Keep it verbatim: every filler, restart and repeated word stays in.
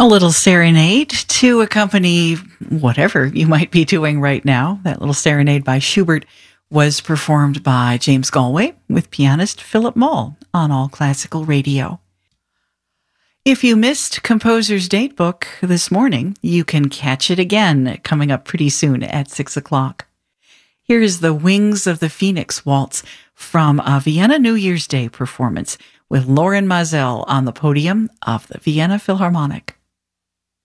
A little serenade to accompany whatever you might be doing right now. That little serenade by Schubert was performed by James Galway with pianist Philip Moll on All Classical Radio. If you missed Composer's Datebook this morning, you can catch it again coming up pretty soon at six o'clock. Here is the Wings of the Phoenix Waltz from a Vienna New Year's Day performance with Lorin Maazel on the podium of the Vienna Philharmonic.